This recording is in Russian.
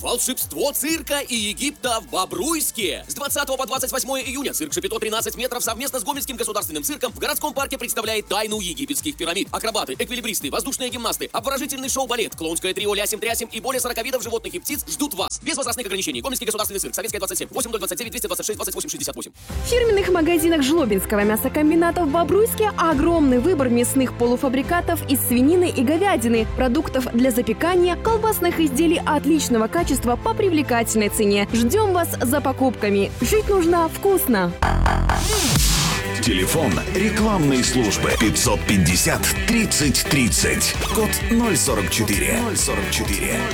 Волшебство цирка и Египта в Бобруйске. С 20 по 28 июня цирк Шапито 13 метров совместно с Гомельским государственным цирком в городском парке представляет тайну египетских пирамид. Акробаты, эквилибристы, воздушные гимнасты, обворожительный шоу-балет, клоунское трио «Лясим-трясим» и более 40 видов животных и птиц ждут вас. Без возрастных ограничений. Гомельский государственный цирк. Советская 27. 8029 226 28 68. В фирменных магазинах Жлобинского мясокомбината в Бобруйске огромный выбор мясных полуфабрикатов из свинины и говядины, продуктов для запекания, колбасных изделий отличного качества по привлекательной цене. Ждем вас за покупками. Жить нужно вкусно. Телефон рекламной службы 550 30 30. Код 044.